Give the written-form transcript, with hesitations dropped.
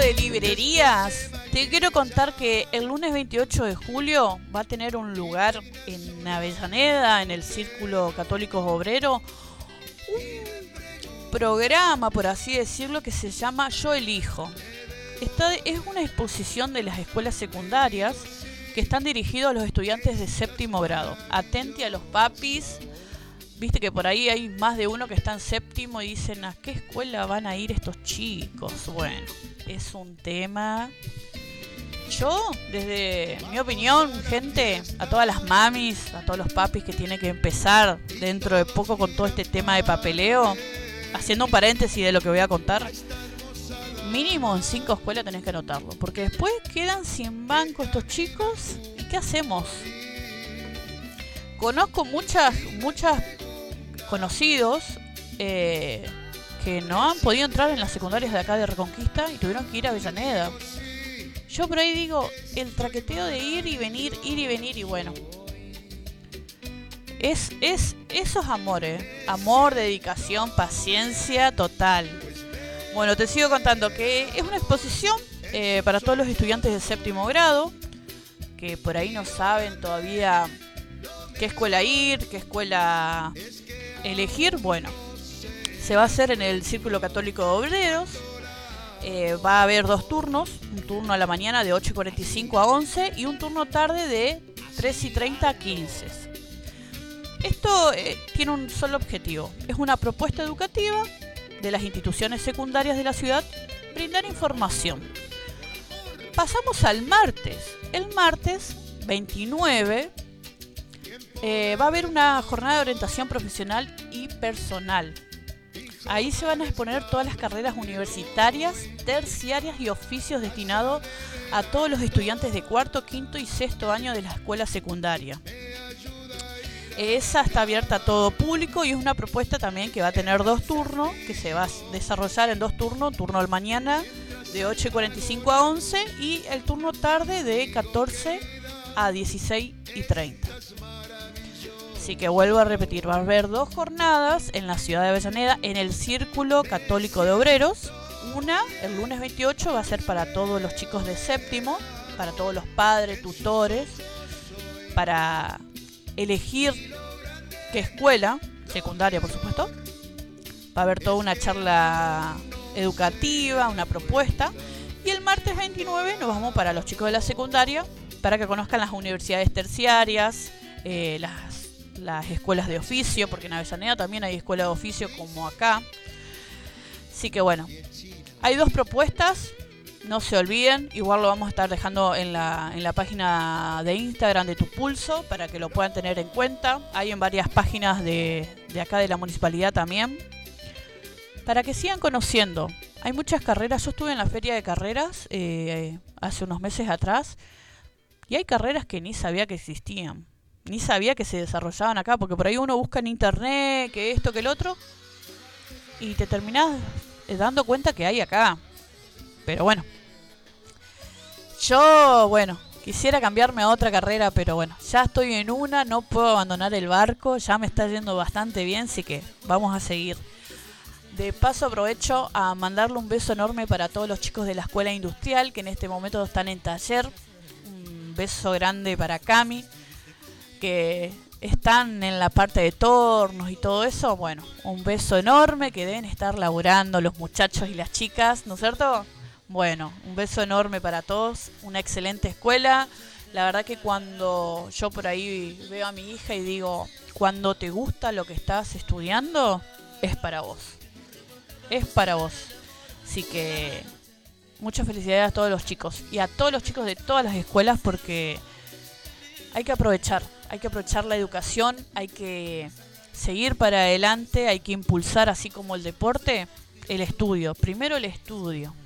de librerías, te quiero contar que el lunes 28 de julio va a tener un lugar en Avellaneda, en el Círculo Católico Obrero, un programa, por así decirlo, que se llama Yo Elijo. Es una exposición de las escuelas secundarias que están dirigidos a los estudiantes de séptimo grado. Atenti a los papis. Viste que por ahí hay más de uno que está en séptimo y dicen, ¿a qué escuela van a ir estos chicos? Bueno, es un tema. Yo, desde mi opinión, gente, a todas las mamis, a todos los papis que tienen que empezar dentro de poco con todo este tema de papeleo, haciendo un paréntesis de lo que voy a contar, mínimo en 5 escuelas tenés que anotarlo, porque después quedan sin banco estos chicos. ¿Y qué hacemos? Conozco muchas conocidos que no han podido entrar en las secundarias de acá de Reconquista y tuvieron que ir a Avellaneda. Yo por ahí digo, el traqueteo de ir y venir y bueno. Eso es amor, amor, dedicación, paciencia total. Bueno, te sigo contando que es una exposición para todos los estudiantes de séptimo grado, que por ahí no saben todavía qué escuela ir, qué escuela elegir. Bueno, se va a hacer en el Círculo Católico de Obreros. Va a haber 2 turnos, un turno a la mañana de 8:45 a 11 y un turno tarde de 3:30 a 15. Esto tiene un solo objetivo, es una propuesta educativa de las instituciones secundarias de la ciudad, brindar información. Pasamos al martes. El martes 29 va a haber una jornada de orientación profesional y personal. Ahí se van a exponer todas las carreras universitarias, terciarias y oficios destinados a todos los estudiantes de cuarto, quinto y sexto año de la escuela secundaria. Esa está abierta a todo público y es una propuesta también que va a tener 2 turnos, que se va a desarrollar en 2 turnos, turno al mañana de 8:45 a 11 y el turno tarde de 14 a 16:30. Así que vuelvo a repetir, va a haber 2 jornadas en la ciudad de Avellaneda en el Círculo Católico de Obreros. Una, el lunes 28, va a ser para todos los chicos de séptimo, para todos los padres, tutores, para elegir qué escuela, secundaria por supuesto. Va a haber toda una charla educativa, una propuesta. Y el martes 29 nos vamos para los chicos de la secundaria, para que conozcan las universidades terciarias, las escuelas de oficio, porque en Avellaneda también hay escuelas de oficio como acá. Así que bueno, hay 2 propuestas, no se olviden, igual lo vamos a estar dejando en la página de Instagram de Tu Pulso para que lo puedan tener en cuenta. Hay en varias páginas de acá de la municipalidad también, para que sigan conociendo. Hay muchas carreras, yo estuve en la feria de carreras hace unos meses atrás y hay carreras que ni sabía que existían, ni sabía que se desarrollaban acá, porque por ahí uno busca en internet que esto, que el otro, y te terminás dando cuenta que hay acá. Pero bueno, yo, quisiera cambiarme a otra carrera, pero bueno, ya estoy en una, no puedo abandonar el barco, ya me está yendo bastante bien, así que vamos a seguir. De paso aprovecho a mandarle un beso enorme para todos los chicos de la escuela industrial que en este momento están en taller. Un beso grande para Cami, que están en la parte de tornos y todo eso. Bueno, un beso enorme, que deben estar laburando los muchachos y las chicas, ¿no es cierto? Bueno, un beso enorme para todos, una excelente escuela. La verdad que cuando yo por ahí veo a mi hija y digo, cuando te gusta lo que estás estudiando, es para vos. Es para vos. Así que muchas felicidades a todos los chicos y a todos los chicos de todas las escuelas, porque hay que aprovechar la educación, hay que seguir para adelante, hay que impulsar, así como el deporte, el estudio. Primero el estudio.